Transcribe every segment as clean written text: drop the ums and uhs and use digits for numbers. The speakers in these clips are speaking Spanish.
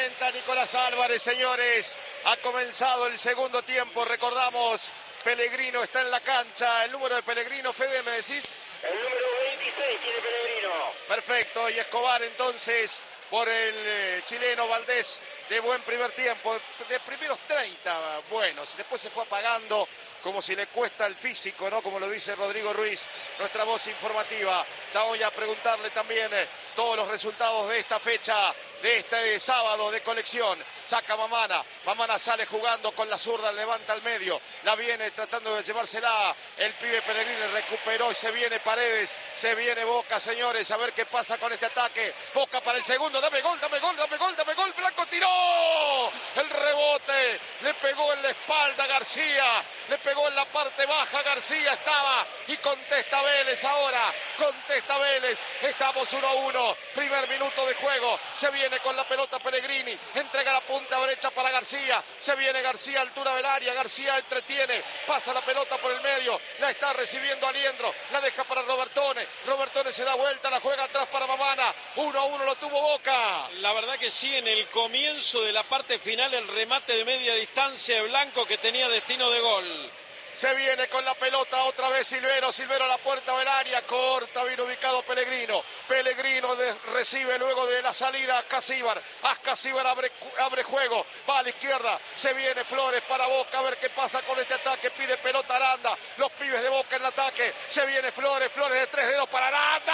calienta Nicolás Álvarez, señores. Ha comenzado el segundo tiempo. Recordamos, Pellegrino está en la cancha. El número de Pellegrino, Fede, ¿me decís? El número 26 tiene Pellegrino. Perfecto. Y Escobar entonces por el chileno Valdés, de buen primer tiempo, de primeros 30 buenos. Después se fue apagando como si le cuesta el físico, ¿no? Como lo dice Rodrigo Ruiz, nuestra voz informativa. Ya voy a preguntarle también todos los resultados de esta fecha, de este sábado de colección. Saca Mamana, Mamana sale jugando con la zurda, levanta al medio, la viene tratando de llevársela, el pibe Pellegrini recuperó y se viene Paredes, se viene Boca, señores, a ver qué pasa con este ataque. Boca para el segundo, dame gol, dame gol, dame gol, dame gol, Blanco tiró, el rebote, le pegó en la espalda García, le pegó en la parte baja, García estaba y contesta Vélez ahora, contesta Vélez, estamos 1-1, primer minuto de juego, se viene con la pelota Pellegrini, entrega la punta derecha para García, se viene García a altura del área, García entretiene, pasa la pelota por el medio, la está recibiendo Aliendro, la deja para Robertone, Robertone se da vuelta, la juega atrás para Mamana, 1-1 lo tuvo Boca. La verdad que sí, en el comienzo de la parte final el remate de media distancia de Blanco que tenía destino de gol. Se viene con la pelota otra vez Silvero, Silvero a la puerta del área, corta, bien ubicado Pellegrino, Pellegrino recibe luego de la salida a Ascasíbar, Ascasíbar abre juego, va a la izquierda, se viene Flores para Boca, a ver qué pasa con este ataque, pide pelota Aranda, los pibes de Boca en el ataque, se viene Flores, Flores de 3 dedos para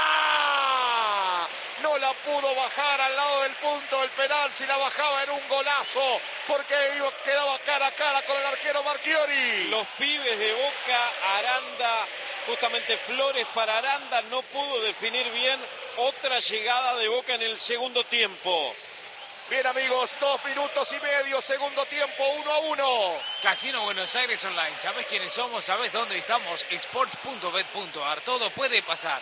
Aranda, no la pudo bajar al lado del punto del penal, si la bajaba era un golazo, porque quedaba cara a cara con el arquero Marchiori. Los pibes de Boca, Aranda, justamente Flores para Aranda, no pudo definir bien otra llegada de Boca en el segundo tiempo. Bien amigos, 2 minutos y medio, segundo tiempo, 1-1. Casino Buenos Aires Online, ¿sabes quiénes somos? ¿Sabes dónde estamos? Sports.bet.ar, todo puede pasar.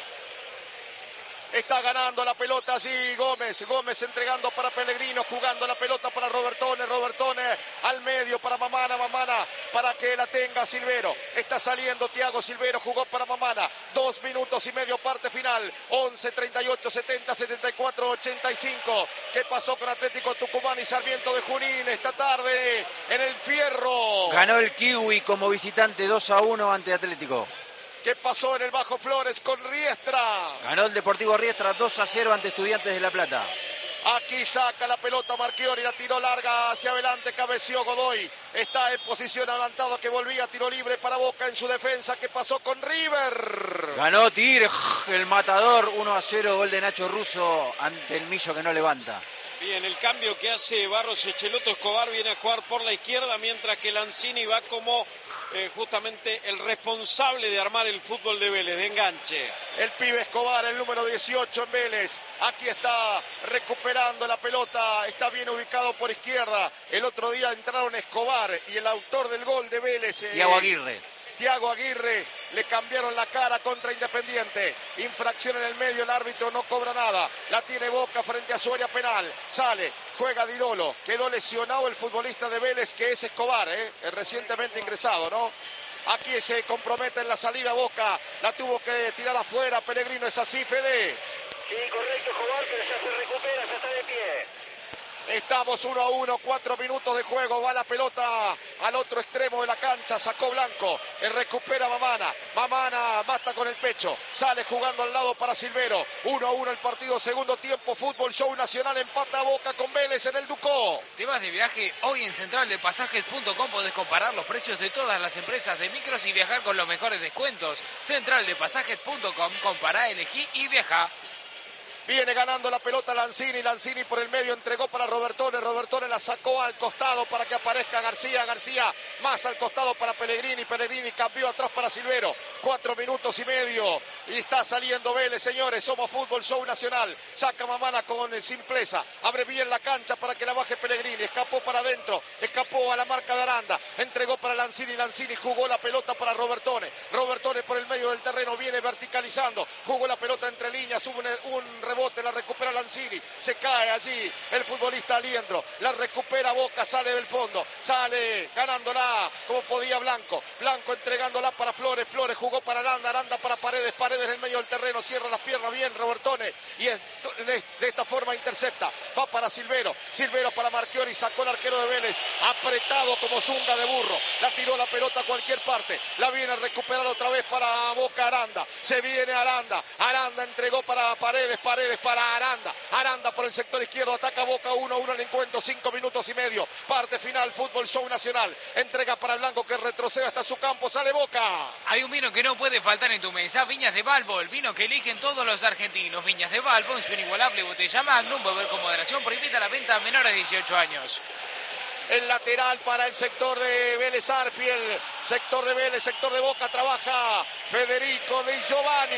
Está ganando la pelota allí Gómez, Gómez entregando para Pellegrino, jugando la pelota para Robertone, Robertone al medio para Mamana, Mamana para que la tenga Silvero, está saliendo Thiago Silvero, jugó para Mamana, 2 minutos y medio, parte final, 11, 38, 70, 74, 85, ¿qué pasó con Atlético Tucumán y Sarmiento de Junín esta tarde en el Fierro? Ganó el Kiwi como visitante 2-1 ante Atlético. ¿Qué pasó en el Bajo Flores con Riestra? Ganó el Deportivo Riestra 2-0 ante Estudiantes de La Plata. Aquí saca la pelota Marchiori, la tiró larga hacia adelante, cabeció Godoy. Está en posición adelantado que volvía, tiro libre para Boca en su defensa. ¿Qué pasó con River? Ganó Tigre, el matador, 1-0, gol de Nacho Russo ante el Millo que no levanta. Bien, el cambio que hace Barros Echeloto, Escobar viene a jugar por la izquierda, mientras que Lanzini va como justamente el responsable de armar el fútbol de Vélez, de enganche. El pibe Escobar, el número 18 en Vélez, aquí está recuperando la pelota, está bien ubicado por izquierda. El otro día entraron Escobar y el autor del gol de Vélez, Thiago Aguirre, le cambiaron la cara contra Independiente. Infracción en el medio, el árbitro no cobra nada. La tiene Boca frente a su área penal. Sale, juega Di Lolo. Quedó lesionado el futbolista de Vélez que es Escobar, recientemente ingresado, ¿no? Aquí se compromete en la salida Boca. La tuvo que tirar afuera. Pellegrino, ¿es así, Fede? Sí, correcto, Escobar, pero ya se recupera, ya está de pie. Estamos 1-1, 4 minutos de juego, va la pelota al otro extremo de la cancha, sacó Blanco, recupera Mamana, Mamana mata con el pecho, sale jugando al lado para Silvero, 1-1 el partido, segundo tiempo, Fútbol Show Nacional, empata a Boca con Vélez en el Ducó. ¿Te vas de viaje? Hoy en centraldepasajes.com podés comparar los precios de todas las empresas de micros y viajar con los mejores descuentos. Centraldepasajes.com, compará, elegí y viaja. Viene ganando la pelota Lanzini, Lanzini por el medio entregó para Robertone, Robertone la sacó al costado para que aparezca García, García más al costado para Pellegrini, Pellegrini cambió atrás para Silvero, 4 minutos y medio y está saliendo Vélez, señores, somos Fútbol Show Nacional, saca Mamana con simpleza, abre bien la cancha para que la baje Pellegrini, escapó para adentro, escapó a la marca de Aranda, entregó para Lanzini, Lanzini jugó la pelota para Robertone, Robertone por el medio del terreno viene verticalizando, jugó la pelota entre líneas, hubo un rebote, la recupera Lanzini, se cae allí el futbolista Aliendro, la recupera recupera Boca, sale del fondo, sale ganándola como podía Blanco entregándola para Flores, jugó para Aranda para Paredes en el medio del terreno, cierra las piernas bien Robertone y de esta forma intercepta, va para Silvero para Marchiori, sacó el arquero de Vélez, apretado como zunga de burro, la tiró la pelota a cualquier parte, la viene a recuperar otra vez para Boca Aranda, se viene Aranda entregó para Paredes para Aranda por el sector izquierdo, ataca Boca 1-1 el encuentro, 5 minutos y medio, parte final, Fútbol Show Nacional, entrega para Blanco que retrocede hasta su campo, sale Boca. Hay un vino que no puede faltar en tu mesa, Viñas de Balbo, el vino que eligen todos los argentinos. Viñas de Balbo en su inigualable botella Magnum, beber con moderación, prohibida la venta a menores de 18 años. El lateral para el sector de Vélez Arfiel, sector de Vélez, sector de Boca, trabaja Federico Di Giovanni.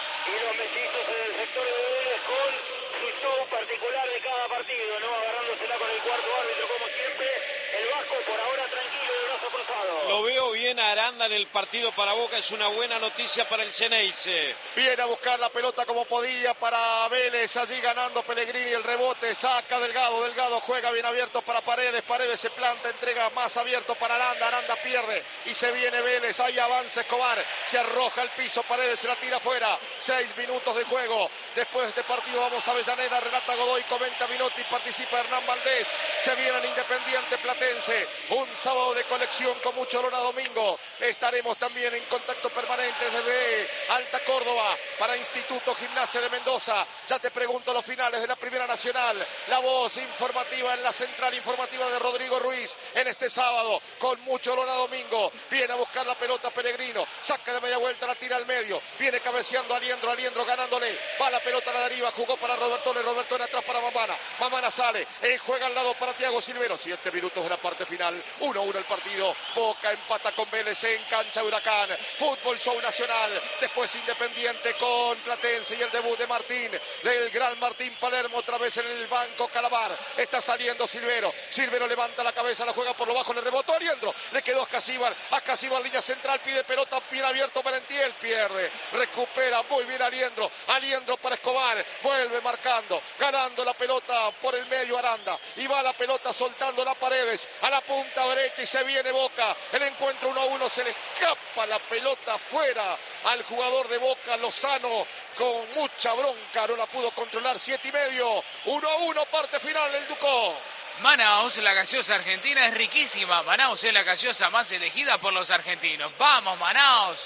Y los mellizos en el sector de Vélez con su show particular de cada partido, ¿no? Agarrándosela con el cuarto árbitro como siempre. El Vasco por ahora tranquilo de brazo cruzado. Lo veo bien a Aranda en el partido para Boca, es una buena noticia para el Xeneize. Viene a buscar la pelota como podía para Vélez, allí ganando Pellegrini el rebote, saca Delgado juega bien abierto para Paredes se planta, entrega más abierto para Aranda pierde y se viene Vélez, ahí avanza Escobar, se arroja al piso, Paredes se la tira afuera, 6 minutos de juego, después de este partido vamos a Avellaneda, relata Godoy, comenta Minotti, participa Hernán Valdés, se viene el Independiente Platense, un sábado de colección con mucho olor a domingo, estaremos también en contacto permanente desde Alta Córdoba para Instituto Gimnasia de Mendoza, ya te pregunto los finales de la Primera Nacional, la voz informativa en la central informativa de Rodrigo Ruiz en este sábado, con mucho olor a domingo, viene a buscar la pelota Pellegrino, saca de media vuelta, la tira al medio, viene cabeceando Aliendro ganándole, va la pelota a la deriva, jugó para Robertone atrás para Mamana sale, juega al lado para Thiago Silvero, 7 minutos de la parte final, 1-1 el partido, Boca empata con Vélez en cancha de Huracán, Fútbol Show Nacional, después Independiente con Platense y el debut de Martín, del gran Martín Palermo, otra vez en el banco Calabar, está saliendo Silvero levanta la cabeza, la juega por lo bajo, le rebotó Aliendro, le quedó a Casíbar línea central, pide pelota, bien abierto Merentiel, pierde, recupera muy bien Aliendro para Escobar, vuelve marcando, ganando la pelota por el medio Aranda, y va la pelota soltando la Paredes, a la punta derecha y se viene Boca, el encuentro 1-1, se le escapa la pelota afuera al jugador de Boca, Lozano, con mucha bronca, no la pudo controlar, 7:30, 1-1, parte final el Ducó. Manaos, la gaseosa argentina es riquísima. Manaos es la gaseosa más elegida por los argentinos. ¡Vamos, Manaos!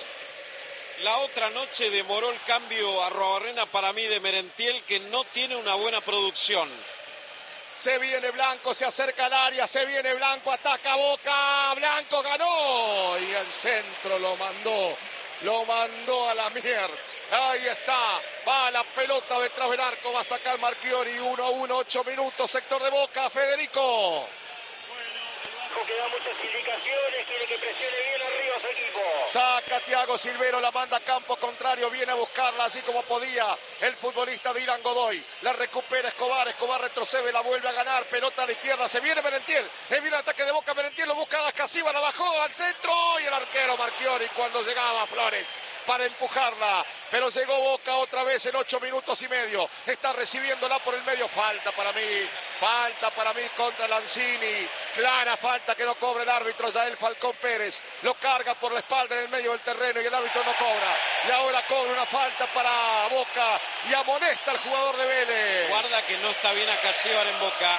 La otra noche demoró el cambio a Arruabarrena para mí de Merentiel, que no tiene una buena producción. Se viene Blanco, se acerca al área, se viene Blanco, ataca Boca, Blanco ganó y el centro lo mandó a la mierda. Ahí está, va la pelota detrás del arco, va a sacar Marchiori, 1-1, 8 minutos, sector de Boca, Federico. Que da muchas indicaciones, quiere que presione bien arriba a su equipo. Saca Thiago Silvero, la manda a campo contrario, viene a buscarla así como podía el futbolista de Irán Godoy, la recupera Escobar retrocede, la vuelve a ganar, pelota a la izquierda, se viene Merentiel, viene el ataque de Boca, Merentiel lo busca a Casíbar, la bajó al centro y el arquero Marchiori cuando llegaba Flores para empujarla, pero llegó Boca otra vez en 8 minutos y medio, está recibiéndola por el medio, falta para mí contra Lanzini, clara falta que no cobra el árbitro Yael Falcón Pérez, lo carga por la espalda en el medio del terreno y el árbitro no cobra, y ahora cobra una falta para Boca y amonesta al jugador de Vélez. Guarda que no está bien a Casíbar en Boca.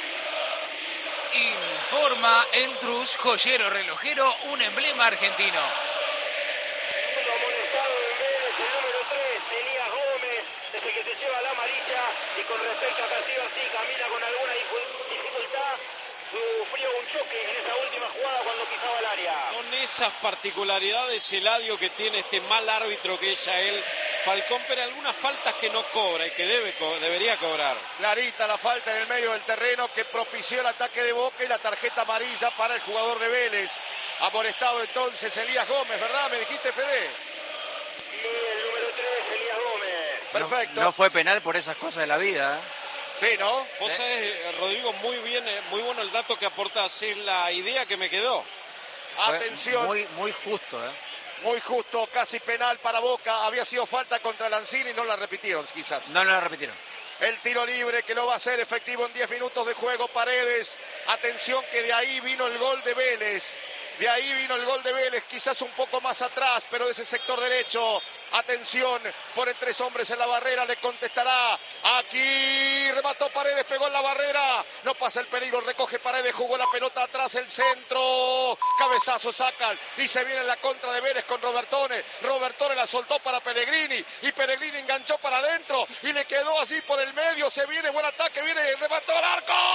Informa el Trus, joyero relojero, un emblema argentino. Amonestado en Vélez, el número 3, Elías Gómez, es el que se lleva la amarilla, y con respecto a Casíbar sí camina con alguna dificultad. Sufrió un choque en esa última jugada cuando pisaba el área. Son esas particularidades, Eladio, que tiene este mal árbitro que es Yael Falcón, pero algunas faltas que no cobra y que debería cobrar. Clarita la falta en el medio del terreno que propició el ataque de Boca y la tarjeta amarilla para el jugador de Vélez. Amonestado entonces Elías Gómez, ¿verdad? ¿Me dijiste, Fede? Sí, el número 3, Elías Gómez. Perfecto. No fue penal por esas cosas de la vida, ¿eh? Sí, ¿no? Vos sabés, Rodrigo, muy bien, muy bueno el dato que aportás, es la idea que me quedó. Atención. Muy justo, ¿eh? Muy justo, casi penal para Boca. Había sido falta contra Lanzini y no la repitieron, quizás. No la repitieron. El tiro libre que lo va a hacer efectivo en 10 minutos de juego Paredes. Atención que de ahí vino el gol de Vélez. De ahí vino el gol de Vélez, quizás un poco más atrás, pero de ese sector derecho. Atención, pone 3 hombres en la barrera, le contestará. Aquí remató Paredes, pegó en la barrera. No pasa el peligro, recoge Paredes, jugó la pelota atrás, el centro. Cabezazo sacan y se viene en la contra de Vélez con Robertone. Robertone la soltó para Pellegrini y Pellegrini enganchó para adentro y le quedó así por el medio. Se viene, buen ataque, viene, remató al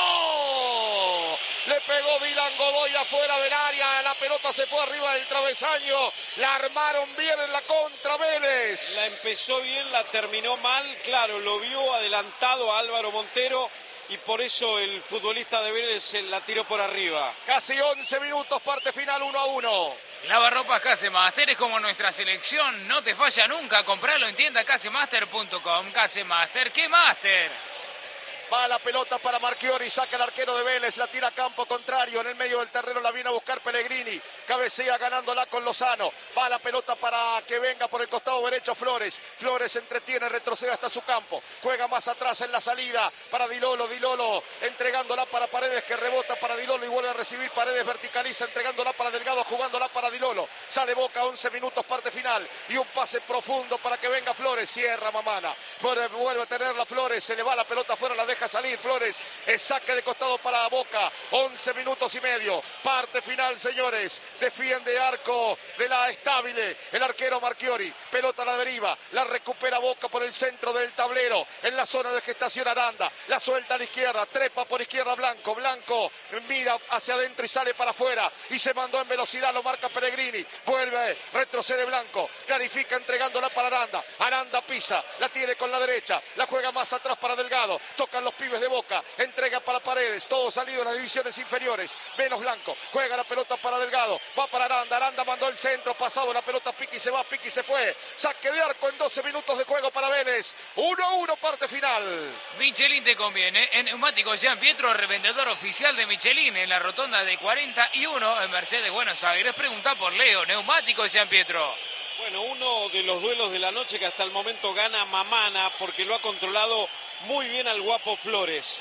arco. Le pegó Dylan Godoy afuera del área, la pelota se fue arriba del travesaño, la armaron bien en la contra Vélez. La empezó bien, la terminó mal, claro, lo vio adelantado a Álvaro Montero y por eso el futbolista de Vélez se la tiró por arriba. Casi 11 minutos, parte final 1-1. Lavarropas Casemaster es como nuestra selección, no te falla nunca, compralo en tienda casemaster.com. Casemaster, ¿qué máster? Va la pelota para Marchiori, saca el arquero de Vélez, la tira a campo contrario, en el medio del terreno la viene a buscar Pellegrini, cabecea ganándola con Lozano, va la pelota para que venga por el costado derecho Flores, Flores entretiene, retrocede hasta su campo, juega más atrás en la salida para Dilolo, Dilolo entregándola para Paredes que rebota para Dilolo y vuelve a recibir Paredes, verticaliza entregándola para Delgado, jugándola para Dilolo, sale Boca, 11 minutos, parte final y un pase profundo para que venga Flores, cierra Mamana, vuelve a tenerla Flores, se le va la pelota afuera, la deja salir Flores, es saque de costado para Boca, 11 minutos y medio, parte final señores, defiende arco de la Estable, el arquero Marchiori, pelota a la deriva, la recupera Boca por el centro del tablero, en la zona de gestación Aranda, la suelta a la izquierda, trepa por izquierda Blanco, Blanco mira hacia adentro y sale para afuera, y se mandó en velocidad, lo marca Pellegrini, vuelve, retrocede Blanco, clarifica entregándola para Aranda, Aranda pisa, la tiene con la derecha, la juega más atrás para Delgado, tocan los pibes de Boca, entrega para Paredes, todo salido en las divisiones inferiores, menos Blanco, juega la pelota para Delgado, va para Aranda, Aranda mandó el centro, pasado la pelota, Piqui se va, Piqui se fue, saque de arco en 12 minutos de juego para Vélez, 1-1 parte final. Michelin te conviene, en Neumáticos Jean Pietro, revendedor oficial de Michelin en la rotonda de 41 en Mercedes, Buenos Aires, pregunta por Leo, Neumáticos Jean Pietro. Bueno, uno de los duelos de la noche que hasta el momento gana Mamana porque lo ha controlado muy bien al guapo Flores.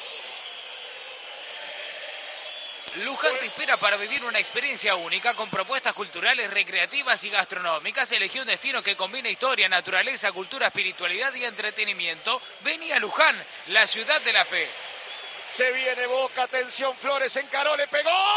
Luján te espera para vivir una experiencia única con propuestas culturales, recreativas y gastronómicas. Elegí un destino que combina historia, naturaleza, cultura, espiritualidad y entretenimiento. Vení a Luján, la ciudad de la fe. Se viene Boca, atención Flores, encaró, le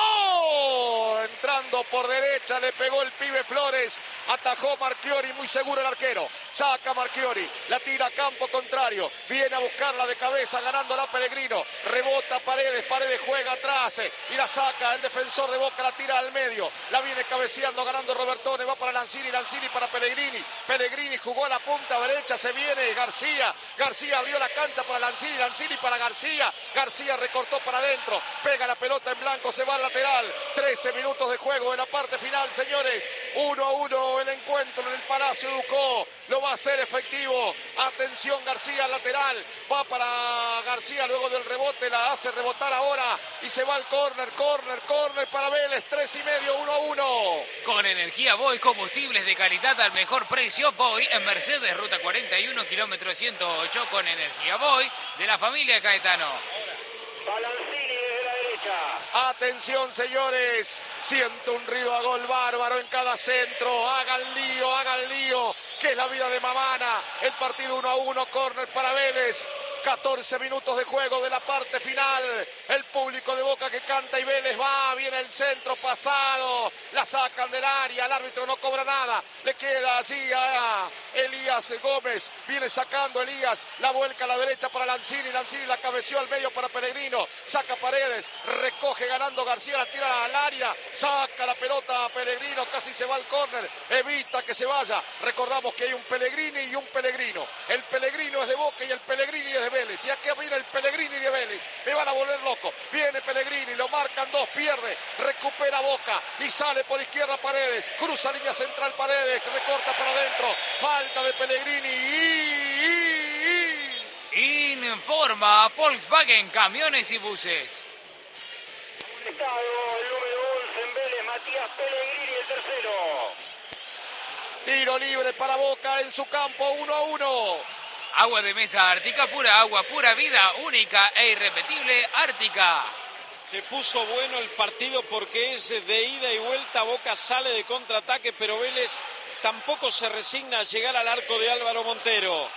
pegó, entrando por derecha, le pegó el pibe Flores, atajó Marchiori, muy seguro el arquero, saca Marchiori, la tira a campo contrario, viene a buscarla de cabeza, ganándola Pellegrino, rebota Paredes, Paredes juega atrás y la saca el defensor de Boca, la tira al medio, la viene cabeceando, ganando Robertone, va para Lanzini, Lanzini para Pellegrini, Pellegrini jugó a la punta derecha, se viene García, García abrió la cancha para Lanzini, Lanzini para García, García recortó para adentro, pega la pelota en blanco, se va al lateral, 13 minutos de juego en la parte final, señores, 1-1 el encuentro en el Palacio Ducó, lo va a hacer efectivo, atención García al lateral, va para García luego del rebote, la hace rebotar ahora y se va al córner para Vélez, 3,5, 1-1. Con energía Voy, combustibles de calidad al mejor precio, Voy en Mercedes, ruta 41, kilómetro 108, con energía Voy de la familia Caetano. Balancini desde la derecha. Atención señores, siento un ruido a gol bárbaro en cada centro, hagan lío, que es la vida de Mamana, el partido 1-1, córner para Vélez. 14 minutos de juego de la parte final, el público de Boca que canta y Vélez va, viene el centro pasado, la sacan del área, el árbitro no cobra nada, le queda así a Elías Gómez, viene sacando Elías, la vuelca a la derecha para Lanzini, Lanzini la cabeció al medio para Pellegrino, saca Paredes, recoge ganando García, la tira al área, saca la pelota a Pellegrino, casi se va al córner, evita que se vaya, recordamos que hay un Pellegrini y un Pellegrino, el Pellegrino es de Boca y el Pellegrini es de Vélez, y aquí viene el Pellegrini de Vélez, me van a volver loco, viene Pellegrini, lo marcan dos, pierde, recupera Boca y sale por izquierda Paredes, cruza línea central Paredes, recorta para adentro, falta de Pellegrini Informa Volkswagen Camiones y Buses. Estado el número 11 en Vélez, Matías Pellegrini, el tercero. Tiro libre para Boca en su campo, 1-1. Agua de mesa Ártica, pura agua, pura vida, única e irrepetible Ártica. Se puso bueno el partido porque es de ida y vuelta. Boca sale de contraataque, pero Vélez tampoco se resigna a llegar al arco de Álvaro Montero.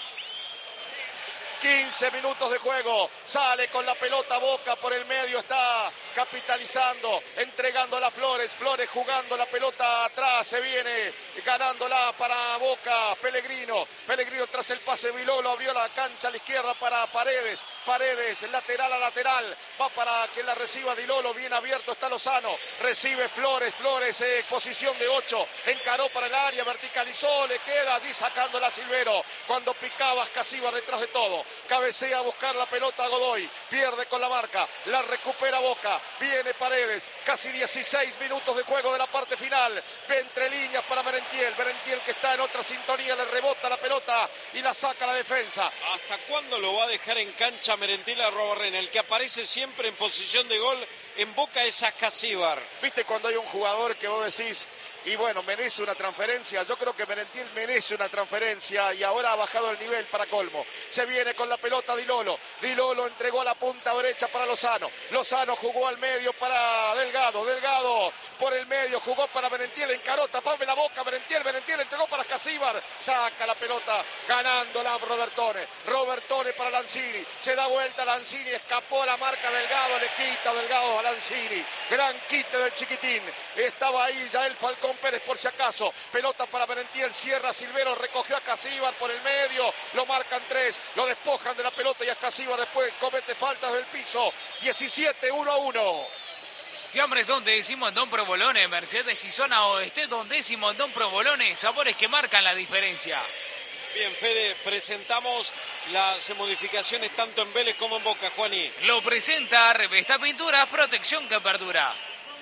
15 minutos de juego, sale con la pelota Boca por el medio, está capitalizando, entregándola a Flores, Flores jugando la pelota atrás, se viene ganándola para Boca, Pellegrino tras el pase Vilolo, abrió la cancha a la izquierda para Paredes, lateral a lateral, va para que la reciba Dilolo, bien abierto está Lozano, recibe Flores, posición de 8, encaró para el área, verticalizó, le queda allí sacándola Silvero, cuando picaba Ascasíbar detrás de todo. Cabecea a buscar la pelota a Godoy, pierde con la marca, la recupera Boca, viene Paredes, casi 16 minutos de juego de la parte final, entre líneas para Merentiel que está en otra sintonía, le rebota la pelota y la saca la defensa. ¿Hasta cuándo lo va a dejar en cancha Merentiel a Robarrena? El que aparece siempre en posición de gol en Boca es Ascasíbar. ¿Viste cuando hay un jugador que vos decís, y bueno, merece una transferencia? Yo creo que Merentiel merece una transferencia y ahora ha bajado el nivel para colmo. Se viene con la pelota Dilolo entregó a la punta derecha para Lozano jugó al medio para Delgado por el medio jugó para Merentiel, encaró, tapame la boca Merentiel entregó para Ascasíbar, saca la pelota ganándola Robertone para Lanzini, se da vuelta Lanzini, escapó a la marca Delgado, le quita Delgado a Lanzini, gran quite del chiquitín, estaba ahí ya el Falcón Pérez por si acaso, pelota para Merentiel, cierra Silvero, recogió a Ascasíbar por el medio, lo marcan 3, lo despojan de la pelota y Ascasíbar después comete faltas del piso, 17-1-1. Fiambres Don Décimo en Don Provolone, Mercedes y Zona Oeste, Don Décimo en Don Provolone, sabores que marcan la diferencia. Bien, Fede, presentamos las modificaciones tanto en Vélez como en Boca, Juaní. Lo presenta Revesta Pinturas, protección que perdura.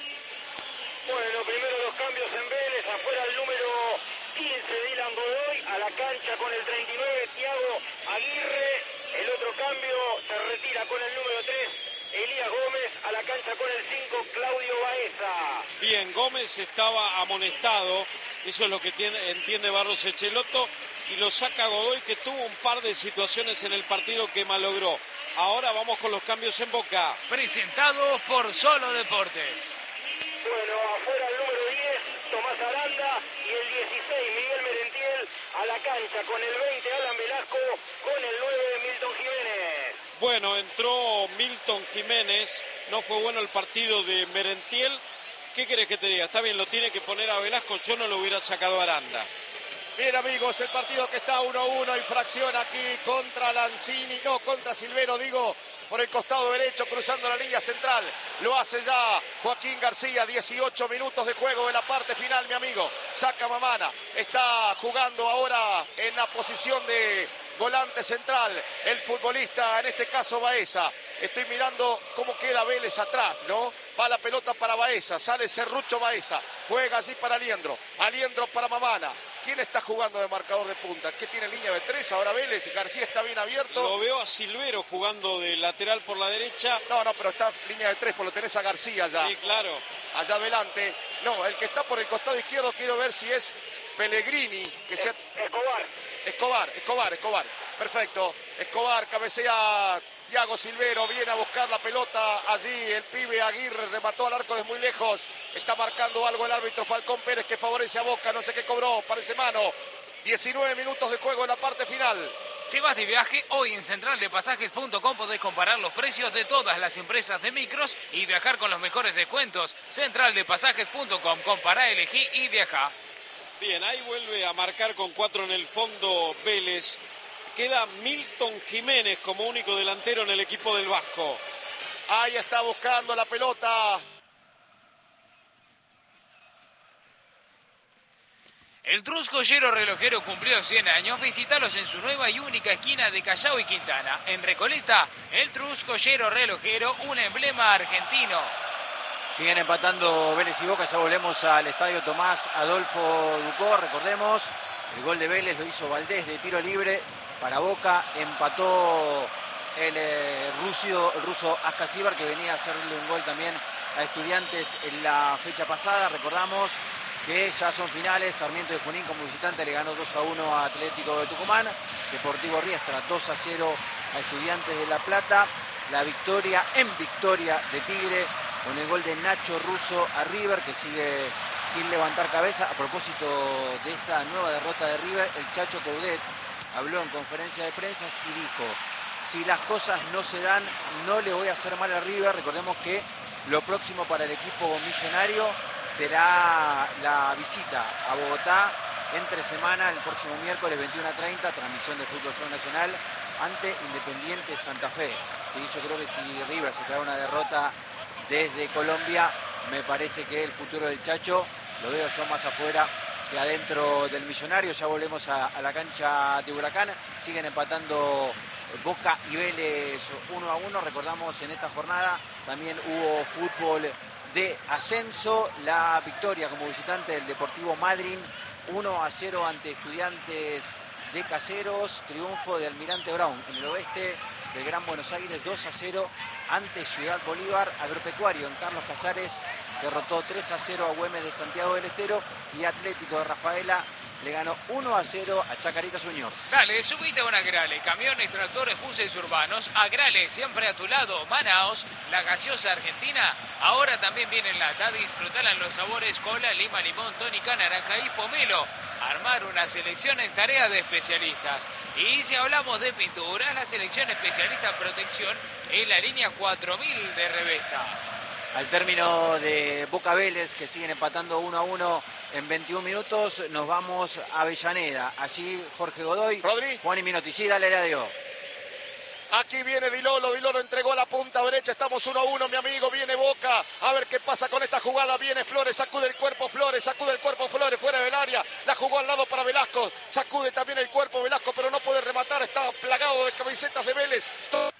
Bueno, primero los cambios en Vélez, afuera el número 15 Dylan Godoy, a la cancha con el 39 Thiago Aguirre, el otro cambio se retira con el número 3 Elías Gómez, a la cancha con el 5 Claudio Baeza. Bien, Gómez estaba amonestado, eso es lo que entiende Barros Echelotto, y lo saca Godoy, que tuvo un par de situaciones en el partido que malogró. Ahora vamos con los cambios en Boca. Presentados por Solo Deportes. Bueno, afuera el número 10, Tomás Aranda, y el 16, Miguel Merentiel, a la cancha con el 20, Alan Velasco, con el 9, Milton Jiménez. Bueno, entró Milton Jiménez, no fue bueno el partido de Merentiel. ¿Qué querés que te diga? Está bien, lo tiene que poner a Velasco, yo no lo hubiera sacado a Aranda. Bien, amigos, el partido que está 1-1, infracción aquí contra Lanzini, no, contra Silvero, digo, por el costado derecho, cruzando la línea central. Lo hace ya Joaquín García, 18 minutos de juego de la parte final, mi amigo. Saca Mamana, está jugando ahora en la posición de volante central, el futbolista, en este caso Baeza. Estoy mirando cómo queda Vélez atrás, ¿no? Va la pelota para Baeza, sale Serrucho Baeza, juega allí para Aliendro para Mamana. ¿Quién está jugando de marcador de punta? ¿Qué tiene línea de 3? Ahora Vélez, García está bien abierto. Lo veo a Silvero jugando de lateral por la derecha. No, pero está línea de 3, porque lo tenés a García ya. Sí, claro. Allá adelante. No, el que está por el costado izquierdo, quiero ver si es Pellegrini, que sea... Escobar. Perfecto. Escobar cabecea Thiago Silvero, viene a buscar la pelota allí. El pibe Aguirre remató al arco desde muy lejos. Está marcando algo el árbitro Falcón Pérez que favorece a Boca. No sé qué cobró, parece mano. 19 minutos de juego en la parte final. ¿Te vas de viaje? Hoy en centraldepasajes.com podés comparar los precios de todas las empresas de micros y viajar con los mejores descuentos. Centraldepasajes.com, compará, elegí y viajá. Bien, ahí vuelve a marcar con 4 en el fondo Vélez. Queda Milton Jiménez como único delantero en el equipo del Vasco. Ahí está buscando la pelota. El Truscollero Relojero cumplió 100 años. Visítalos en su nueva y única esquina de Callao y Quintana. En Recoleta, el Truscollero Relojero, un emblema argentino. Siguen empatando Vélez y Boca, ya volvemos al estadio Tomás Adolfo Ducó, recordemos, el gol de Vélez lo hizo Valdés de tiro libre para Boca, empató el ruso Ascasíbar, que venía a hacerle un gol también a Estudiantes en la fecha pasada, recordamos que ya son finales. Sarmiento de Junín como visitante le ganó 2-1 a Atlético de Tucumán. Deportivo Riestra 2-0 a Estudiantes de La Plata. La victoria de Tigre con el gol de Nacho Russo a River, que sigue sin levantar cabeza. A propósito de esta nueva derrota de River, el Chacho Coudet habló en conferencia de prensa y dijo: si las cosas no se dan, no le voy a hacer mal a River. Recordemos que lo próximo para el equipo millonario será la visita a Bogotá entre semana, el próximo miércoles 21:30, transmisión de Fútbol Show Nacional ante Independiente Santa Fe. Sí, yo creo que si River se trae una derrota desde Colombia, me parece que el futuro del Chacho lo veo yo más afuera que adentro del millonario. Ya volvemos a la cancha de Huracán. Siguen empatando Boca y Vélez 1-1. Recordamos, en esta jornada también hubo fútbol de ascenso. La victoria como visitante del Deportivo Madryn 1-0 ante Estudiantes de Caseros. Triunfo de Almirante Brown en el oeste del Gran Buenos Aires 2-0 ante Ciudad Bolívar. Agropecuario en Carlos Casares derrotó 3-0 a Güemes de Santiago del Estero. Y Atlético de Rafaela le ganó 1-0 a Chacarita Juniors. Dale, subite a un Agrale. Camiones, tractores, buses urbanos. Agrale, siempre a tu lado. Manaos, la gaseosa argentina. Ahora también viene en lata. Disfrutala en los sabores cola, lima, limón, tónica, naranja y pomelo. Armar una selección es tarea de especialistas. Y si hablamos de pinturas, la selección especialista en protección es la línea 4000 de Revesta. Al término de Boca Vélez, que siguen empatando 1-1 en 21 minutos, nos vamos a Avellaneda. Allí Jorge Godoy, Rodri. Juan y Minotti. Sí, dale, Eladio. Aquí viene Dilolo entregó la punta derecha, estamos 1-1, mi amigo, viene Boca, a ver qué pasa con esta jugada, viene Flores, sacude el cuerpo Flores, fuera del área, la jugó al lado para Velasco, sacude también el cuerpo Velasco, pero no puede rematar, está plagado de camisetas de Vélez.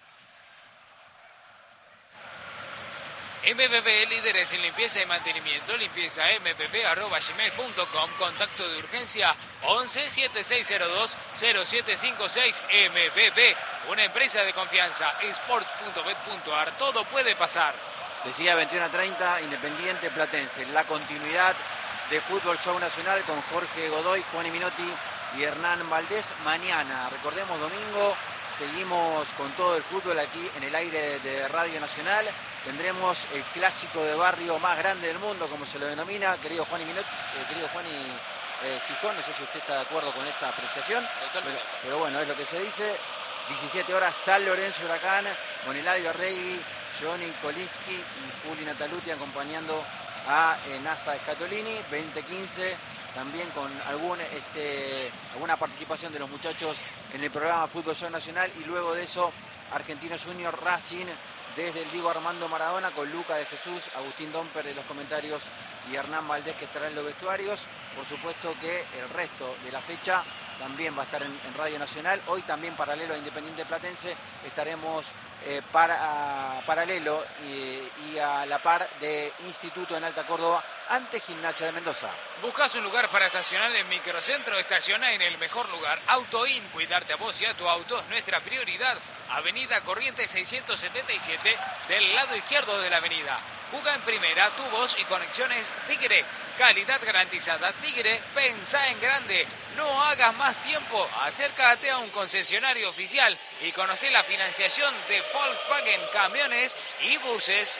MPP, líderes en limpieza y mantenimiento. Limpieza mpp@gmail.com. Contacto de urgencia 11 7602 0756. MPP, una empresa de confianza. Sports.bet.ar. Todo puede pasar. Decía 21:30, Independiente Platense. La continuidad de Fútbol Show Nacional con Jorge Godoy, Juan y Minotti y Hernán Valdés. Mañana, recordemos, domingo, seguimos con todo el fútbol aquí en el aire de Radio Nacional. Tendremos el clásico de barrio más grande del mundo, como se lo denomina, querido Juan y Gijón. No sé si usted está de acuerdo con esta apreciación, pero bueno, es lo que se dice. 17 horas, San Lorenzo Huracán, con Eladio Arregui, Johnny Kolinsky y Juli Nataluti acompañando a NASA Scatolini. 20:15, también con alguna participación de los muchachos en el programa Fútbol Show Nacional. Y luego de eso, Argentinos Junior Racing desde el Diego Armando Maradona, con Luca de Jesús, Agustín Domper de los comentarios y Hernán Valdés, que estará en los vestuarios. Por supuesto que el resto de la fecha también va a estar en Radio Nacional. Hoy también, paralelo a Independiente Platense, estaremos paralelo y a la par de Instituto en Alta Córdoba ante Gimnasia de Mendoza. ¿Buscas un lugar para estacionar en Microcentro? Estaciona en el mejor lugar. AutoIn, cuidarte a vos y a tu auto es nuestra prioridad. Avenida Corrientes 677, del lado izquierdo de la avenida. Juga en primera, tubos y conexiones Tigre. Calidad garantizada. Tigre, pensá en grande. No hagas más tiempo. Acércate a un concesionario oficial y conocé la financiación de Volkswagen, camiones y buses.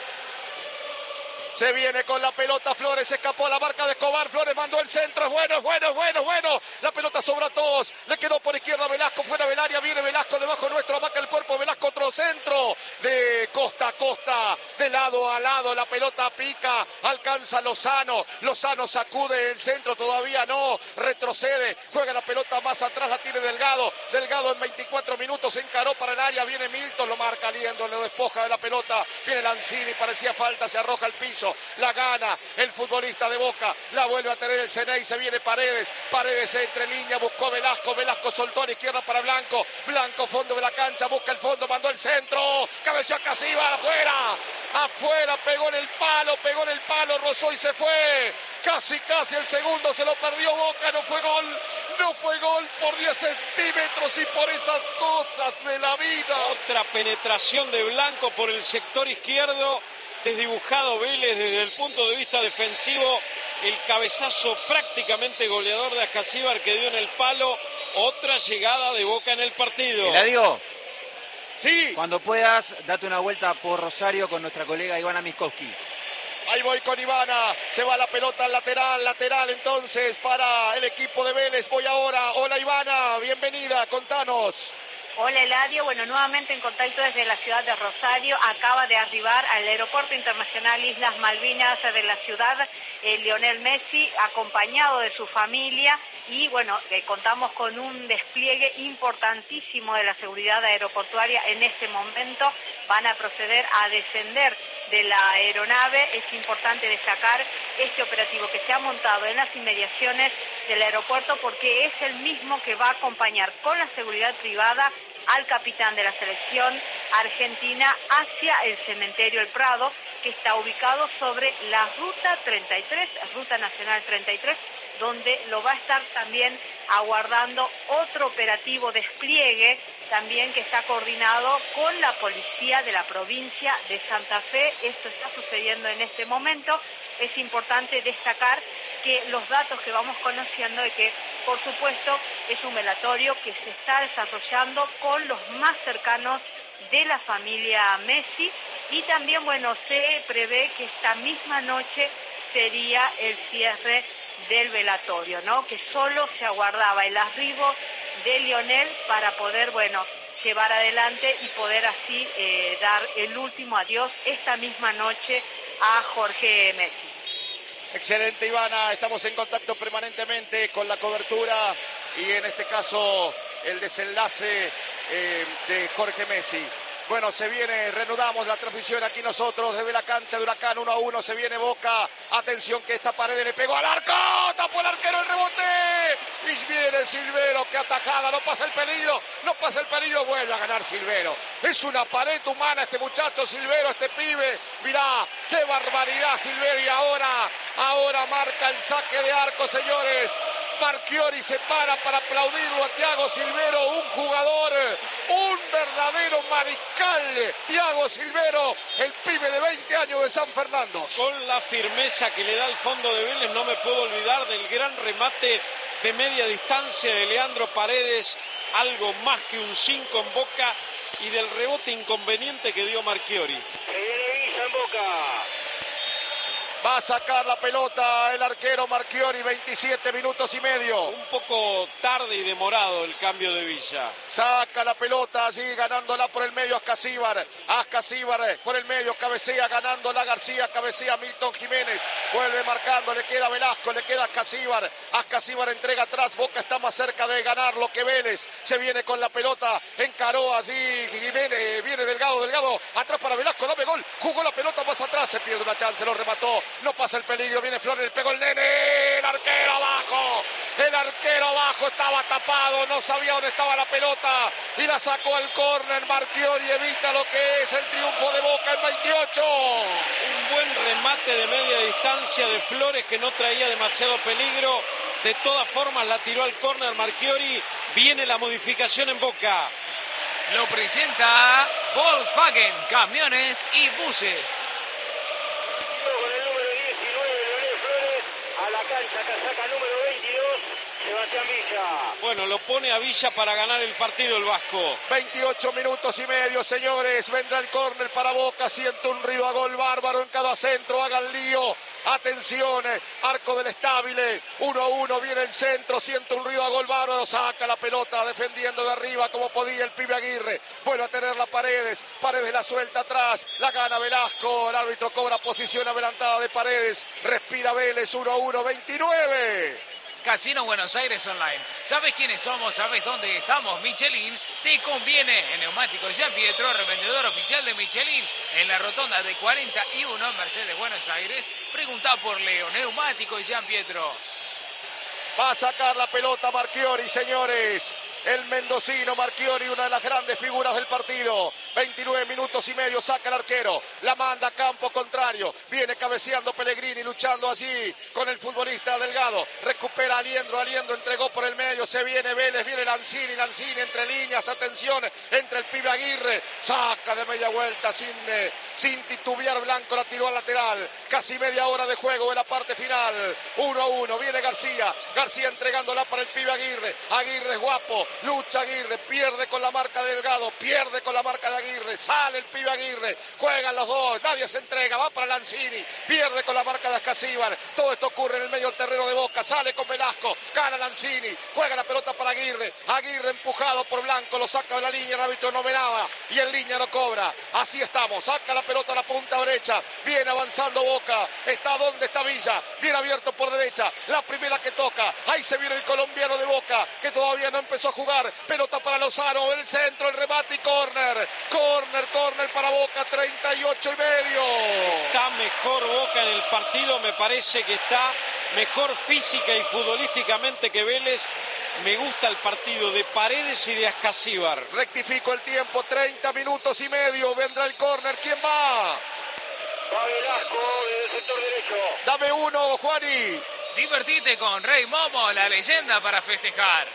Se viene con la pelota Flores, escapó a la marca de Escobar, Flores mandó el centro, es bueno. La pelota sobra a todos, le quedó por izquierda Velasco, fuera del área, viene Velasco debajo nuestro, abaca el cuerpo, Velasco, otro centro, de costa a costa, de lado a lado, la pelota pica, alcanza Lozano sacude el centro, todavía no, retrocede, juega la pelota más atrás, la tiene Delgado en 24 minutos, se encaró para el área, viene Milton, lo marca Liendo, lo despoja de la pelota, viene Lanzini, parecía falta, se arroja al piso, la gana el futbolista de Boca, la vuelve a tener el Ceney, se viene Paredes entre línea, buscó Velasco soltó a la izquierda para Blanco, fondo de la cancha, busca el fondo, mandó el centro, cabeceó Casibar, afuera, pegó en el palo, rozó y se fue, casi el segundo, se lo perdió Boca, no fue gol por 10 centímetros y por esas cosas de la vida. Otra penetración de Blanco por el sector izquierdo, desdibujado Vélez desde el punto de vista defensivo, el cabezazo prácticamente goleador de Ascasíbar que dio en el palo. Otra llegada de Boca en el partido. Eladio, Sí. cuando puedas, date una vuelta por Rosario con nuestra colega Ivana Miskowski. Ahí voy con Ivana, se va la pelota al lateral entonces para el equipo de Vélez. Voy ahora, hola Ivana, bienvenida, contanos. Hola Eladio, bueno, nuevamente en contacto desde la ciudad de Rosario. Acaba de arribar al Aeropuerto Internacional Islas Malvinas de la ciudad Lionel Messi, acompañado de su familia, y bueno, contamos con un despliegue importantísimo de la seguridad aeroportuaria en este momento. Van a proceder a descender de la aeronave. Es importante destacar este operativo que se ha montado en las inmediaciones del aeropuerto porque es el mismo que va a acompañar con la seguridad privada al capitán de la selección argentina hacia el cementerio El Prado, que está ubicado sobre la Ruta 33, Ruta Nacional 33, donde lo va a estar también aguardando otro operativo despliegue, también que está coordinado con la policía de la provincia de Santa Fe. Esto está sucediendo en este momento. Es importante destacar que los datos que vamos conociendo es que, por supuesto, es un velatorio que se está desarrollando con los más cercanos de la familia Messi, y también, bueno, se prevé que esta misma noche sería el cierre del velatorio, ¿no? Que solo se aguardaba el arribo de Lionel para poder, bueno, llevar adelante y poder así dar el último adiós esta misma noche a Jorge Messi. Excelente Ivana, estamos en contacto permanentemente con la cobertura y en este caso el desenlace de Jorge Messi. Bueno, se viene, reanudamos la transmisión aquí nosotros desde la cancha de Huracán 1-1, se viene Boca, atención que esta pared le pegó al arco, tapó el arquero el rebote, y viene Silvero, que atajada, no pasa el peligro, vuelve a ganar Silvero. Es una pared humana este muchacho Silvero, este pibe, mirá, qué barbaridad Silvero, y ahora marca el saque de arco, señores. Marchiori se para aplaudirlo a Thiago Silvero, un jugador, un verdadero mariscal. Thiago Silvero, el pibe de 20 años de San Fernando. Con la firmeza que le da el fondo de Vélez, no me puedo olvidar del gran remate de media distancia de Leandro Paredes, algo más que un 5 en Boca, y del rebote inconveniente que dio Marchiori. Se viene Villa en Boca. Va a sacar la pelota el arquero Marchiori, 27 minutos y medio. Un poco tarde y demorado el cambio de Villa. Saca la pelota allí, ganándola por el medio Ascasíbar. Ascasíbar por el medio, cabecea ganándola García, cabecea Milton Jiménez. Vuelve marcando, le queda Velasco, le queda Ascasíbar. Ascasíbar entrega atrás, Boca está más cerca de ganar lo que Vélez. Se viene con la pelota, encaró allí Jiménez, viene Delgado, atrás para Velasco, dame gol. Jugó la pelota más atrás, se pierde una chance, lo remató. No pasa el peligro, viene Flores, le pegó el nene, el arquero abajo, estaba tapado, no sabía dónde estaba la pelota y la sacó al córner. Marchiori evita lo que es el triunfo de Boca en 28. Un buen remate de media distancia de Flores que no traía demasiado peligro. De todas formas la tiró al córner Marchiori. Viene la modificación en Boca. Lo presenta Volkswagen, camiones y buses. Con el número 19, Leonel Flores, a la cancha, casaca número 22, Sebastián Villa. Bueno, lo pone a Villa para ganar el partido el vasco. 28 minutos y medio, señores. Vendrá el córner para Boca. Siento un ruido a gol bárbaro en cada centro. Hagan lío. Atención, arco del Estabile. 1-1, viene el centro. Siento un ruido a gol bárbaro. Saca la pelota defendiendo de arriba como podía el pibe Aguirre. Vuelve a tener la Paredes. Paredes la suelta atrás. La gana Velasco. El árbitro cobra posición adelantada de Paredes. Respira Vélez. 1-1, 29. Casino Buenos Aires Online. ¿Sabes quiénes somos? ¿Sabes dónde estamos? Michelin te conviene. En Neumáticos Jean Pietro, revendedor oficial de Michelin, en la rotonda de 41 Mercedes Buenos Aires. Pregunta por Leo. Neumáticos Jean Pietro. Va a sacar la pelota Marchiori, señores. El mendocino Marchiori, una de las grandes figuras del partido. 29 minutos y medio, saca el arquero, la manda a campo contrario, viene cabeceando Pellegrini, luchando allí con el futbolista Delgado, recupera a Aliendro, Aliendro entregó por el medio, se viene Vélez, viene Lanzini entre líneas, atención, entre el pibe Aguirre, saca de media vuelta sin titubear Blanco, la tiró al lateral, casi media hora de juego en la parte final, 1-1, viene García entregándola para el pibe Aguirre es guapo, lucha Aguirre, pierde con la marca de Delgado, pierde con la marca de Aguirre, sale el pibe Aguirre, juegan los dos, nadie se entrega, va para Lanzini, pierde con la marca de Ascasíbar, todo esto ocurre en el medio terreno de Boca, sale con Velasco, gana Lanzini, juega la pelota para Aguirre empujado por Blanco, lo saca de la línea, el árbitro no ve nada y en línea no cobra, así estamos, saca la pelota a la punta derecha, viene avanzando Boca, está donde está Villa, viene abierto por derecha, la primera que toca, ahí se viene el colombiano de Boca, que todavía no empezó a jugar, pelota para Lozano, el centro, el remate y córner para Boca, 38 y medio. Está mejor Boca en el partido, me parece que está mejor física y futbolísticamente que Vélez. Me gusta el partido de Paredes y de Ascasíbar. Rectifico el tiempo, 30 minutos y medio, vendrá el córner, ¿quién va? Va Velasco desde el sector derecho. Dame uno, Juani. Divertite con Rey Momo, la leyenda para festejar.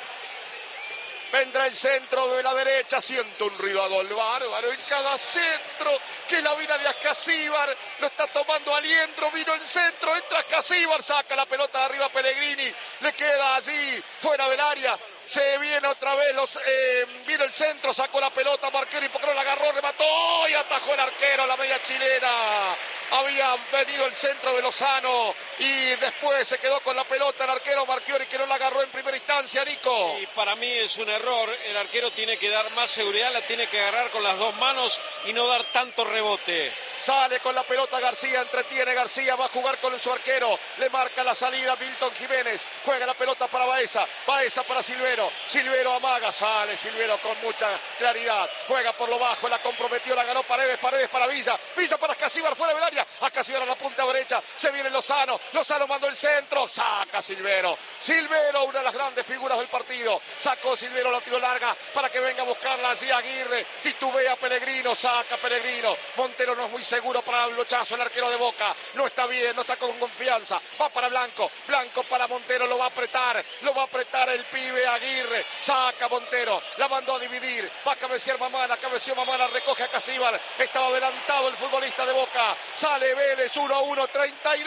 Vendrá el centro de la derecha, siento un ruido a gol bárbaro en cada centro, que la vida de Ascasíbar, lo está tomando Aliendro, vino el centro, entra Ascasíbar, saca la pelota de arriba Pellegrini, le queda allí, fuera del área, se viene otra vez, vino el centro, sacó la pelota, Marquero y Pocrón la agarró, remató y atajó el arquero, la media chilena. Había venido el centro de Lozano y después se quedó con la pelota el arquero Marchiori, que no la agarró en primera instancia, Nico. Y para mí es un error, el arquero tiene que dar más seguridad, la tiene que agarrar con las dos manos y no dar tanto rebote. Sale con la pelota García, entretiene García, va a jugar con su arquero, le marca la salida Milton Jiménez, juega la pelota para Baeza, Baeza para Silvero, Silvero amaga, sale Silvero con mucha claridad, juega por lo bajo, la comprometió, la ganó Paredes, Paredes para Villa, Villa para Ascasíbar fuera del área, Ascasíbar a la punta derecha, se viene Lozano, Lozano mandó el centro, saca Silvero, Silvero, una de las grandes figuras del partido, sacó Silvero, la tiró larga para que venga a buscarla allí Aguirre, titubea Pellegrino, saca Pellegrino, Montero no es muy seguro para el blochazo, el arquero de Boca no está bien, no está con confianza, va para Blanco, Blanco para Montero, lo va a apretar el pibe Aguirre, saca Montero, la mandó a dividir, va a cabecear Mamana, cabeció Mamana, recoge a Ascasíbar, estaba adelantado el futbolista de Boca, sale Vélez 1-1, 32.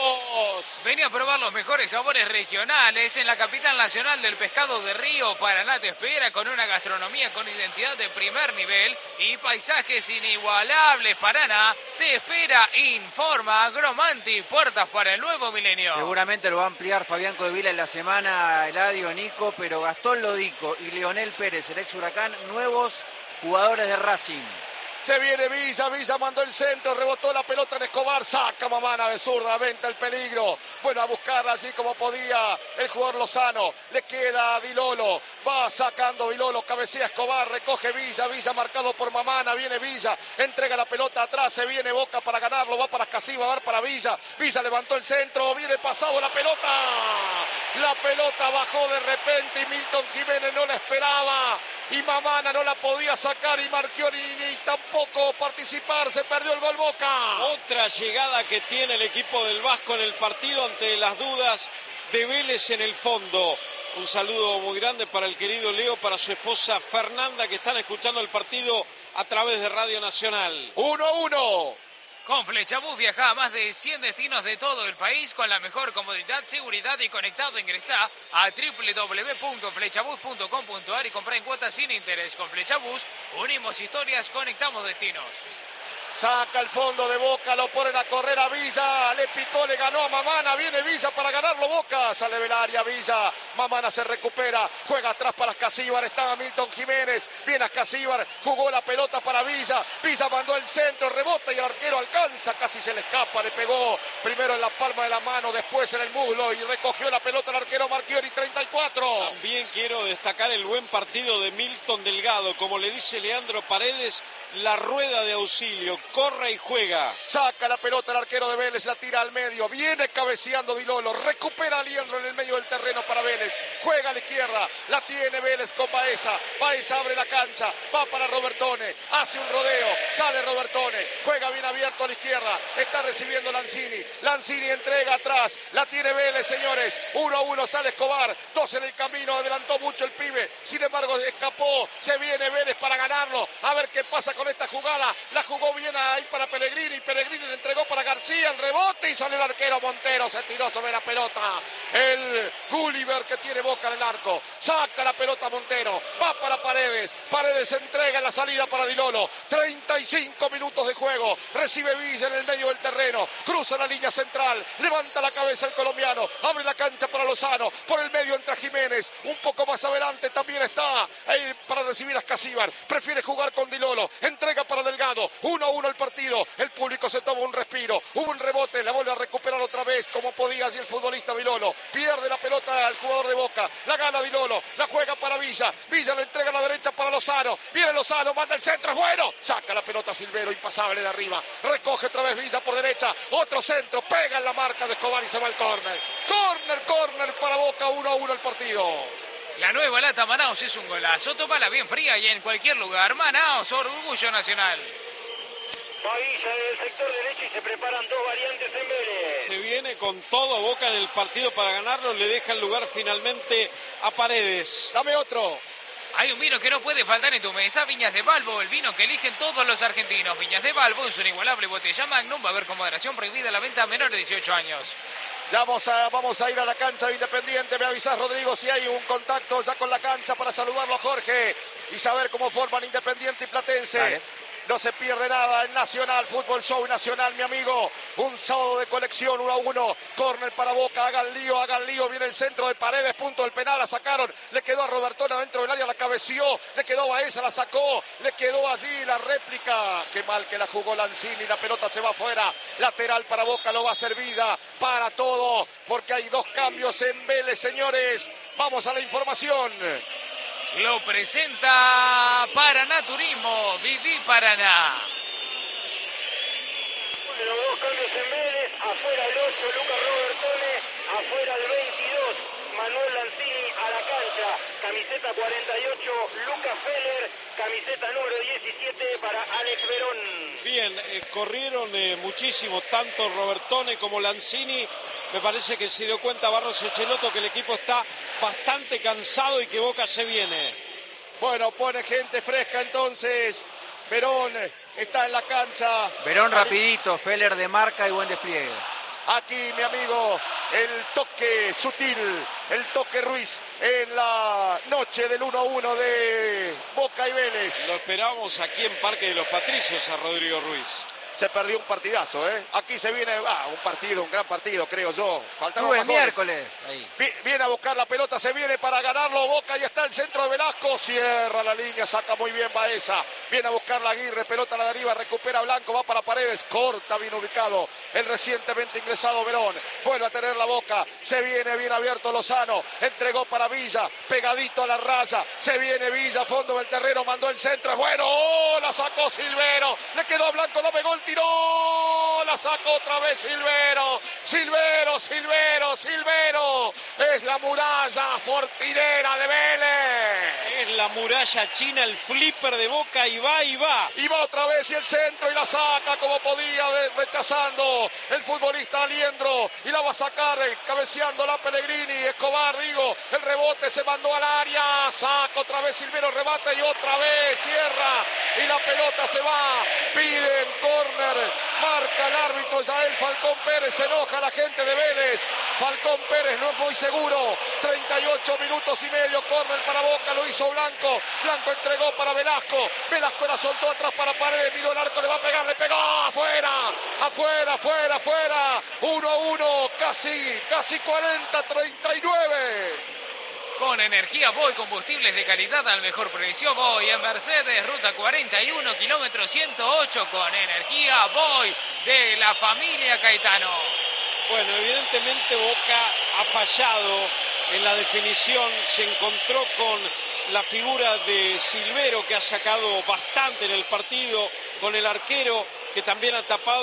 Venía a probar los mejores sabores regionales en la capital nacional del pescado de Río. Paraná te espera con una gastronomía con identidad de primer nivel y paisajes inigualables. Paraná te espera, informa Agromanti, puertas para el nuevo milenio. Seguramente lo va a ampliar Fabián Codevila en la semana, Eladio, Nico, pero Gastón Lodico y Leonel Pérez, el ex Huracán, nuevos jugadores de Racing. Se viene Villa, Villa mandó el centro, rebotó la pelota en Escobar, saca Mamana de zurda, venta el peligro, bueno, a buscarla así como podía el jugador Lozano, le queda Dilolo, va sacando Dilolo, cabecea Escobar, recoge Villa, Villa marcado por Mamana, viene Villa, entrega la pelota atrás, se viene Boca para ganarlo, va para Ascasíbar, va para Villa, Villa levantó el centro, viene pasado la pelota bajó de repente y Milton Jiménez no la esperaba, y Mamana no la podía sacar y Marchiori ni tampoco participar, se perdió el gol Boca. Otra llegada que tiene el equipo del Vasco en el partido ante las dudas de Vélez en el fondo. Un saludo muy grande para el querido Leo, para su esposa Fernanda, que están escuchando el partido a través de Radio Nacional. 1-1. Con Flechabús viaja a más de 100 destinos de todo el país con la mejor comodidad, seguridad y conectado. Ingresá a www.flechabús.com.ar y comprá en cuotas sin interés. Con Flechabús unimos historias, conectamos destinos. Saca el fondo de Boca, lo ponen a correr a Villa, le picó, le ganó a Mamana, viene Villa para ganarlo Boca, sale del área Villa, Mamana se recupera, juega atrás para Ascasíbar, estaba Milton Jiménez, viene Ascasíbar, jugó la pelota para Villa, Villa mandó el centro, rebota y el arquero alcanza, casi se le escapa, le pegó primero en la palma de la mano, después en el muslo y recogió la pelota el arquero Marchiori, 34. También quiero destacar el buen partido de Milton Delgado, como le dice Leandro Paredes, la rueda de auxilio, corre y juega. Saca la pelota el arquero de Vélez, la tira al medio, viene cabeceando Dilolo, recupera recupera Liendro en el medio del terreno para Vélez, juega a la izquierda, la tiene Vélez con Baeza, Baeza abre la cancha, va para Robertone, hace un rodeo, sale Robertone, juega bien abierto a la izquierda, está recibiendo Lanzini, Lanzini entrega atrás, la tiene Vélez, señores, 1-1, sale Escobar, 2 en el camino, adelantó mucho el pibe, sin embargo escapó, se viene Vélez para ganarlo, a ver qué pasa con esta jugada, la jugó bien ahí para Pellegrini, Pellegrini le entregó para García, el rebote y sale el arquero Montero, se tiró sobre la pelota, el Gulliver que tiene Boca en el arco, saca la pelota Montero, va para Paredes, Paredes entrega en la salida para Di Lolo, 35 minutos de juego, recibe Villa en el medio del terreno, cruza la línea central, levanta la cabeza el colombiano, abre la cancha para Lozano, por el medio entra Jiménez, un poco más adelante también está ahí para recibir a Escasíbar, prefiere jugar con Di Lolo, entrega para Delgado, 1-1 el partido, el público se toma un respiro, hubo un rebote, la vuelve a recuperar otra vez como podía así el futbolista Di Lolo, pierde la pelota al jugador de Boca, la gana Di Lolo, la juega para Villa, Villa le entrega a la derecha para Lozano, viene Lozano, manda el centro, es bueno, saca la pelota Silvero, impasable de arriba, recoge otra vez Villa por derecha, otro centro, pega en la marca de Escobar y se va al córner, córner para Boca, 1-1 el partido. La nueva lata Manaos es un golazo, tómala bien fría y en cualquier lugar. Manaos, orgullo nacional. Va Villa del sector derecho y se preparan dos variantes en Vélez. Se viene con todo Boca en el partido para ganarlo, le deja el lugar finalmente a Paredes. Dame otro. Hay un vino que no puede faltar en tu mesa, Viñas de Balbo, el vino que eligen todos los argentinos. Viñas de Balbo es una inigualable botella Magnum, va a haber con moderación prohibida la venta a menores de 18 años. Ya vamos a ir a la cancha de Independiente. Me avisás, Rodrigo, si hay un contacto ya con la cancha para saludarlo a Jorge y saber cómo forman Independiente y Platense. Dale. No se pierde nada en Nacional, Fútbol Show Nacional, mi amigo. Un sábado de colección, 1-1. Córner para Boca, hagan lío. Viene el centro de Paredes, punto del penal, la sacaron. Le quedó a Robertone adentro del área, la cabeció. Le quedó a Baeza, la sacó. Le quedó allí la réplica. Qué mal que la jugó Lanzini, la pelota se va afuera. Lateral para Boca, lo va a hacer Vida. Para todo, porque hay dos cambios en Vélez, señores. Vamos a la información. Lo presenta Paraná Turismo, Viví Paraná. Bueno, dos cambios en Vélez, afuera el 8, Lucas Robertone, afuera el 22, Manuel Lanzini a la cancha, camiseta 48, Lucas Feller, camiseta número 17 para Alex Verón. Bien, corrieron muchísimo, tanto Robertone como Lanzini. Me parece que se dio cuenta Barros Echelotto que el equipo está bastante cansado y que Boca se viene. Bueno, pone gente fresca entonces. Verón está en la cancha. Verón rapidito, Feller de marca y buen despliegue. Aquí, mi amigo, el toque sutil, el toque Ruiz en la noche del 1-1 de Boca y Vélez. Lo esperábamos aquí en Parque de los Patricios a Rodrigo Ruiz. Se perdió un partidazo, ¿eh? Aquí se viene, un gran partido, creo yo. Faltaron El más goles. miércoles. Ahí. Viene a buscar la pelota, se viene para ganarlo Boca y está el centro de Velasco, cierra la línea, saca muy bien Baeza, viene a buscar la Aguirre, pelota a la deriva, recupera Blanco, va para Paredes, corta, bien ubicado el recientemente ingresado Verón, vuelve a tener la Boca, se viene bien abierto Lozano, entregó para Villa, pegadito a la raya, se viene Villa, fondo del terreno, mandó el centro, es bueno, la sacó Silvero, le quedó a Blanco, dame gol, tiró, la sacó otra vez Silvero, es la muralla fortinera de Vélez. Es la muralla china, el flipper de Boca y va. Y va otra vez y el centro y la saca como podía, rechazando el futbolista Aliendro y la va a sacar cabeceando la Pellegrini, Escobar, digo, el rebote se mandó al área, saca otra vez Silvero, rebate y otra vez cierra y la pelota se va, piden córner, marca el árbitro Yael Falcón Pérez, se enoja la gente de Vélez, Falcón Pérez no es muy seguro, 38 minutos y medio, córner para Boca, lo hizo Blanco entregó para Velasco la soltó atrás para Paredes, miró el arco, le va a pegar, le pegó, afuera, 1-1, casi 40, 39. Con energía Voy, combustibles de calidad al mejor precio. Voy en Mercedes, ruta 41, kilómetro 108, con energía Voy de la familia Caetano. Bueno, evidentemente Boca ha fallado en la definición, se encontró con la figura de Silvero, que ha sacado bastante en el partido, con el arquero que también ha tapado,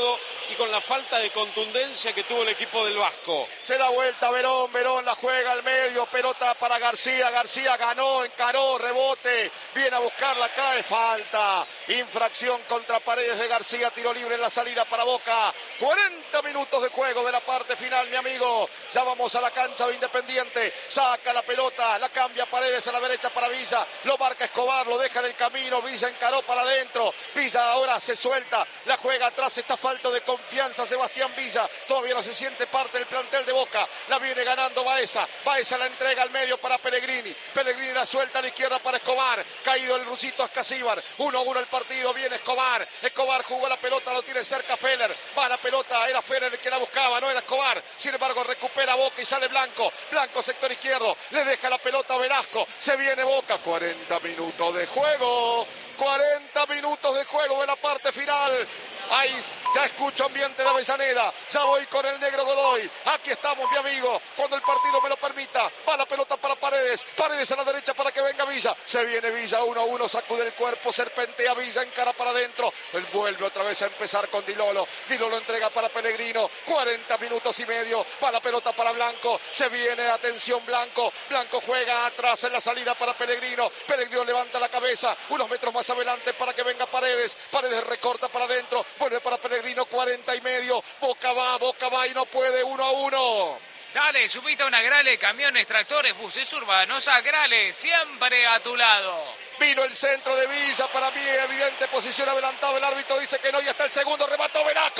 y con la falta de contundencia que tuvo el equipo del Vasco. Se da vuelta Verón, Verón la juega al medio, pelota para García, García ganó, encaró, rebote, viene a buscarla, cae, falta, infracción contra Paredes de García, tiro libre en la salida para Boca, 40 minutos de juego de la parte final, mi amigo, ya vamos a la cancha de Independiente, saca la pelota, la cambia Paredes a la derecha para Villa, lo marca Escobar, lo deja en el camino, Villa encaró para adentro, Villa ahora se suelta, la juega atrás, está falto de confianza Sebastián Villa, todavía no se siente parte del plantel de Boca, la viene ganando Baeza, Baeza la entrega al medio para Pellegrini, Pellegrini la suelta a la izquierda para Escobar, caído el rusito Ascasíbar, 1-1 el partido, viene Escobar, Escobar jugó la pelota, lo tiene cerca Feller, va la pelota, era Feller el que la buscaba, no era Escobar, sin embargo recupera Boca y sale Blanco, Blanco sector izquierdo, le deja la pelota a Velasco, se viene Boca, 40 minutos de juego, 40 minutos de juego de la parte final. Ahí ya escucho ambiente de Avellaneda, ya voy con el negro Godoy, aquí estamos mi amigo, cuando el partido me lo permita, va la pelota para Paredes, Paredes a la derecha para que venga Villa, se viene Villa, 1-1, sacude el cuerpo, serpentea Villa, encara para adentro, él vuelve otra vez a empezar con Di Lolo, Di Lolo entrega para Pellegrino, 40 minutos y medio, va la pelota para Blanco, se viene, atención Blanco, Blanco juega atrás en la salida para Pellegrino, Pellegrino levanta la cabeza, unos metros más adelante para que venga Paredes, Paredes recorta para adentro, vuelve para Pellegrino, 40 y medio, Boca va y no puede, 1-1. Dale, subite a una Grale, camiones, tractores, buses urbanos, a Grale, siempre a tu lado. Vino el centro de Villa, para mí evidente posición adelantado, el árbitro dice que no y hasta el segundo remató Velasco.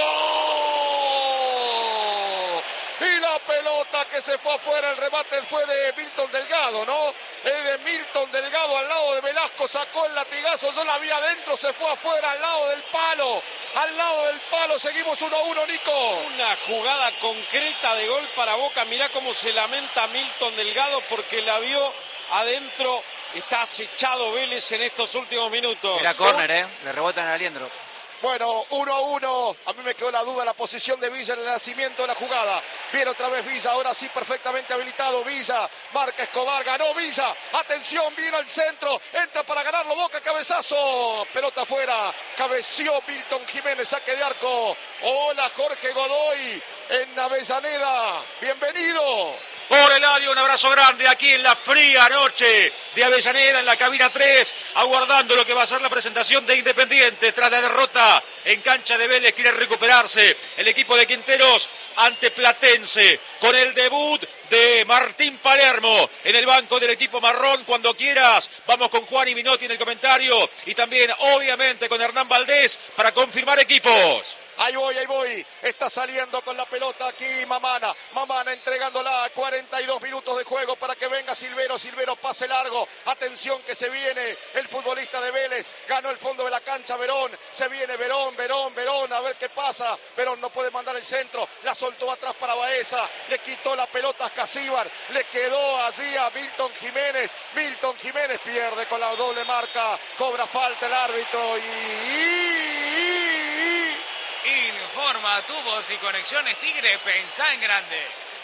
Y la pelota que se fue afuera, el remate fue de Milton Delgado, ¿no? Es de Milton Delgado al lado de Velasco, sacó el latigazo, yo la vi adentro, se fue afuera al lado del palo, seguimos 1-1, Nico. Una jugada concreta de gol para Boca, mirá cómo se lamenta Milton Delgado porque la vio adentro, está acechado Vélez en estos últimos minutos. Era córner, le rebotan a Aliendro. Bueno, 1-1, a mí me quedó la duda la posición de Villa en el nacimiento de la jugada. Viene otra vez Villa, ahora sí perfectamente habilitado Villa, marca Escobar, ganó Villa, atención, vino al centro, entra para ganarlo Boca, cabezazo, pelota afuera, cabeció Milton Jiménez, saque de arco. Hola Jorge Godoy en Avellaneda, bienvenido. Hola Eladio, un abrazo grande aquí en la fría noche de Avellaneda, en la cabina 3, aguardando lo que va a ser la presentación de Independiente tras la derrota en cancha de Vélez. Quiere recuperarse el equipo de Quinteros ante Platense con el debut de Martín Palermo en el banco del equipo marrón. Cuando quieras, vamos con Juan y Minotti en el comentario y también obviamente con Hernán Valdés para confirmar equipos. Ahí voy, está saliendo con la pelota aquí Mamana entregándola, 42 minutos de juego para que venga Silvero, pase largo, atención que se viene el futbolista de Vélez, ganó el fondo de la cancha Verón, se viene Verón, a ver qué pasa, Verón no puede mandar el centro, la soltó atrás para Baeza, le quitó la pelota a Ascasíbar, le quedó allí a Milton Jiménez pierde con la doble marca, cobra falta el árbitro Informa Tubos y Conexiones Tigre, pensá en grande.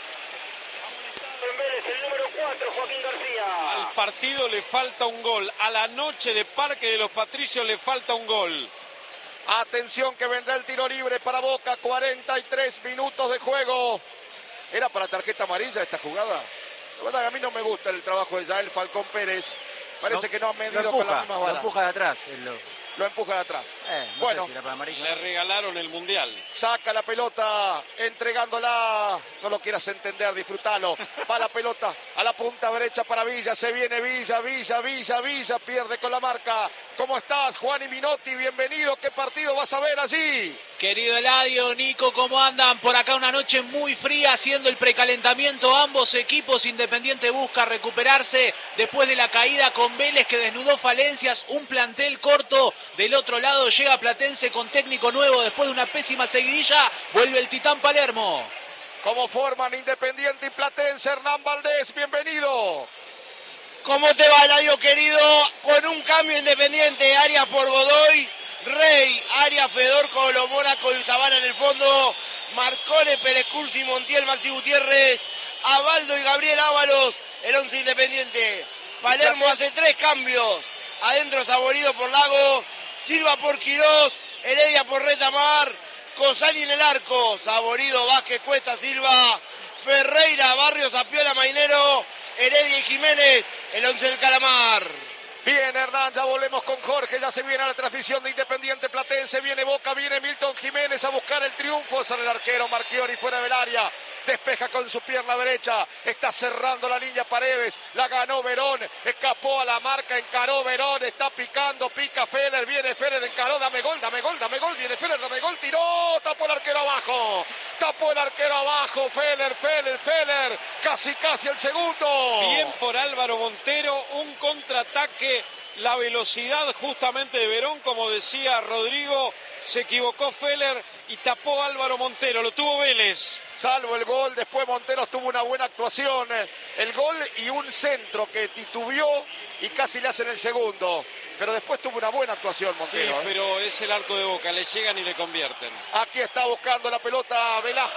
En Vélez, el número 4, Joaquín García. Al partido le falta un gol, a la noche de Parque de los Patricios le falta un gol. Atención que vendrá el tiro libre para Boca, 43 minutos de juego. ¿Era para tarjeta amarilla esta jugada? La verdad que a mí no me gusta el trabajo de Yael Falcón Pérez. Parece que no ha medido con las mismas balas. Lo empuja de atrás. Lo empuja de atrás. No bueno, sé si era para amarilla. Le regalaron el Mundial. Saca la pelota, entregándola. No lo quieras entender, disfrútalo. Va la pelota a la punta derecha para Villa. Se viene Villa. Pierde con la marca. ¿Cómo estás, Juan y Minotti? Bienvenido. ¿Qué partido vas a ver allí? Querido Eladio, Nico, ¿cómo andan? Por acá una noche muy fría haciendo el precalentamiento. Ambos equipos. Independiente busca recuperarse después de la caída con Vélez que desnudó falencias. Un plantel corto. Del otro lado llega Platense con técnico nuevo. Después de una pésima seguidilla, vuelve el Titán Palermo. ¿Cómo forman Independiente y Platense? Hernán Valdés, bienvenido. ¿Cómo te va, Eladio, querido? Con un cambio Independiente, Arias por Godoy, Rey, Arias, Fedor, Colo, Mónaco y Zabala en el fondo, Marcone, Pérez Cursi, Montiel, Maxi Gutiérrez, Abaldo y Gabriel Ábalos, el 11 Independiente. Palermo hace 3 cambios, adentro Saborido por Lago, Silva por Quirós, Heredia por Retamar, Cosani en el arco, Saborido, Vázquez, Cuesta, Silva, Ferreira, Barrios, Apiola, Mainero, Heredia y Jiménez, el 11 del Calamar. Bien, Hernán, ya volvemos con Jorge, ya se viene a la transmisión de Independiente Platense, viene Boca, viene Milton Jiménez a buscar el triunfo, sale el arquero Marchiori fuera del área, despeja con su pierna derecha, está cerrando la línea Paredes, la ganó Verón, escapó a la marca, encaró Verón, está picando, pica Feller, viene Feller, encaró, dame gol, viene Feller, dame gol, tiró, tapó el arquero abajo, Feller, casi el segundo. Bien por Álvaro Montero, un contraataque, la velocidad justamente de Verón, como decía Rodrigo, se equivocó Feller y tapó Álvaro Montero, lo tuvo Vélez. Salvo el gol, después Montero tuvo una buena actuación, el gol y un centro que titubeó y casi le hacen el segundo. Pero después tuvo una buena actuación Montero. Sí, pero es el arco de Boca, le llegan y le convierten. Aquí está buscando la pelota Velasco.